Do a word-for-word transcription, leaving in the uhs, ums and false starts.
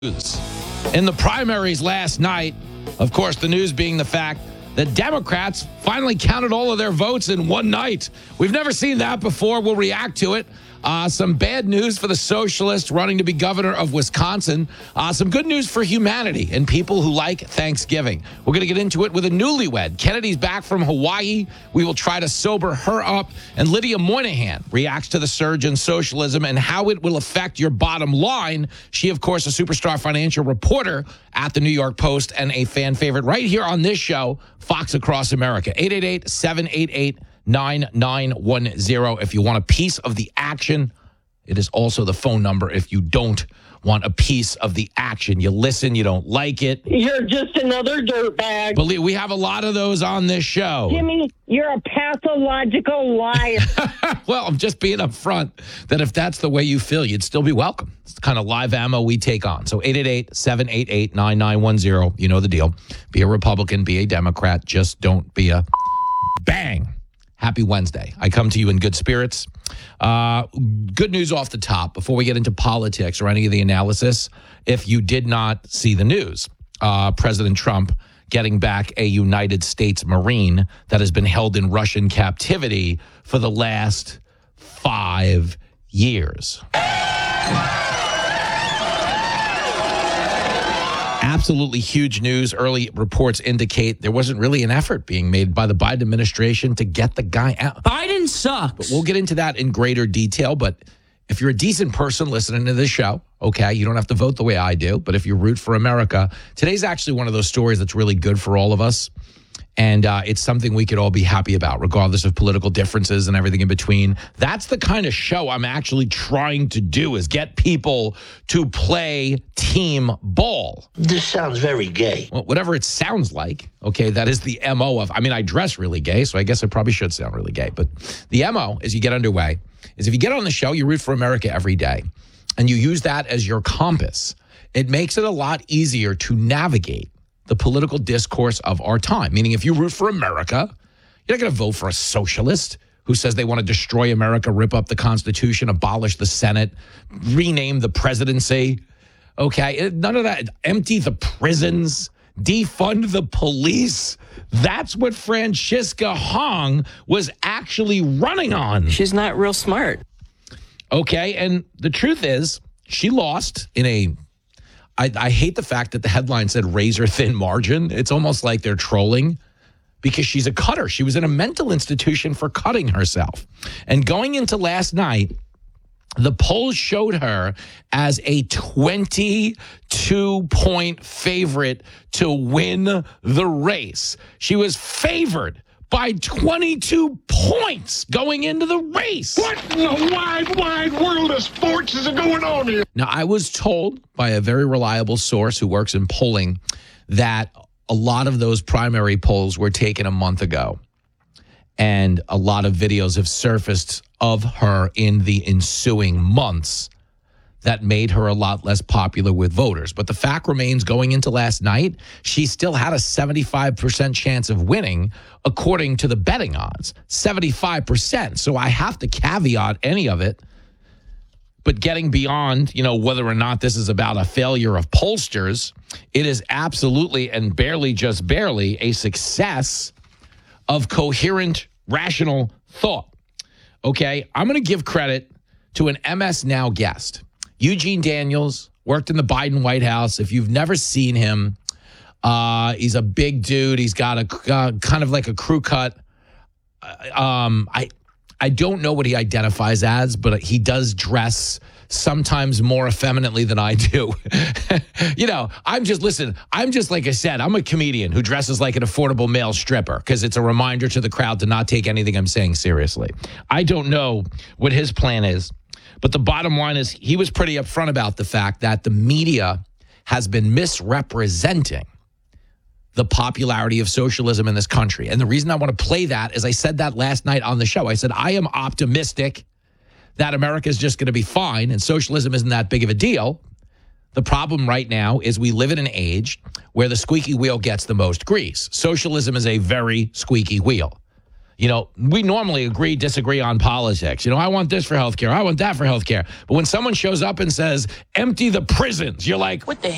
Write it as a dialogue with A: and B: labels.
A: In the primaries last night, of course, the news being the fact that Democrats finally counted all of their votes in one night. We've never seen that before. We'll react to it. Uh, some bad news for the socialist running to be governor of Wisconsin. Uh, some good news for humanity and people who like Thanksgiving. We're going to get into it with a newlywed. Kennedy's back from Hawaii. We will try to sober her up. And Lydia Moynihan reacts to the surge in socialism and how it will affect your bottom line. She, of course, a superstar financial reporter at the New York Post and a fan favorite right here on this show, Fox Across America. eight eight eight, seven eight eight, nine nine one zero if you want a piece of the action. It is also the phone number if you don't want a piece of the action. You listen, you don't like it.
B: You're just another dirtbag.
A: Believe we have a lot of those on this show.
B: Jimmy, you're a pathological liar.
A: Well, I'm just being upfront that if that's the way you feel, you'd still be welcome. It's the kind of live ammo we take on. So eight eight eight, seven eight eight, nine nine one zero. You know the deal. Be a Republican, be a Democrat. Just don't be a bang. Happy Wednesday. I come to you in good spirits. Uh, good news off the top before we get into politics or any of the analysis. If you did not see the news, uh, President Trump getting back a United States Marine that has been held in Russian captivity for the last five years. Absolutely huge news. Early reports indicate there wasn't really an effort being made by the Biden administration to get the guy out.
C: Biden sucks.
A: But we'll get into that in greater detail. But if you're a decent person listening to this show, okay, you don't have to vote the way I do. But if you root for America, today's actually one of those stories that's really good for all of us. And uh, it's something we could all be happy about, regardless of political differences and everything in between. That's the kind of show I'm actually trying to do, is get people to play team ball.
D: This sounds very gay.
A: Well, whatever it sounds like, okay, that is the M O of, I mean, I dress really gay, so I guess it probably should sound really gay. But the M O, as you get underway, is if you get on the show, you root for America every day, and you use that as your compass. It makes it a lot easier to navigate the political discourse of our time. Meaning, if you root for America, you're not going to vote for a socialist who says they want to destroy America, rip up the Constitution, abolish the Senate, rename the presidency. Okay, none of that. Empty the prisons, defund the police. That's what Francisca Hong was actually running on.
C: She's not real smart.
A: Okay, and the truth is, she lost in a I, I hate the fact that the headline said razor thin margin. It's almost like they're trolling because she's a cutter. She was in a mental institution for cutting herself. And going into last night, the polls showed her as a twenty-two point favorite to win the race. She was favored by twenty-two points going into the race.
E: What in the wide, wide world of sports is going on here?
A: Now, I was told by a very reliable source who works in polling that a lot of those primary polls were taken a month ago. And a lot of videos have surfaced of her in the ensuing months that made her a lot less popular with voters. But the fact remains, going into last night, she still had a seventy-five percent chance of winning, according to the betting odds. seventy-five percent. So I have to caveat any of it. But getting beyond, you know, whether or not this is about a failure of pollsters, it is absolutely and barely, just barely, a success of coherent, rational thought. Okay, I'm going to give credit to an M S Now guest. Eugene Daniels worked in the Biden White House. If you've never seen him, uh, he's a big dude. He's got a uh, kind of like a crew cut. Um, I I don't know what he identifies as, but he does dress sometimes more effeminately than I do. You know, I'm just, listen, I'm just, like I said, I'm a comedian who dresses like an affordable male stripper because it's a reminder to the crowd to not take anything I'm saying seriously. I don't know what his plan is. But the bottom line is he was pretty upfront about the fact that the media has been misrepresenting the popularity of socialism in this country. And the reason I want to play that is I said that last night on the show. I said, I am optimistic that America is just going to be fine and socialism isn't that big of a deal. The problem right now is we live in an age where the squeaky wheel gets the most grease. Socialism is a very squeaky wheel. You know, we normally agree, disagree on politics. You know, I want this for healthcare. I want that for healthcare. But when someone shows up and says, empty the prisons, you're like, what the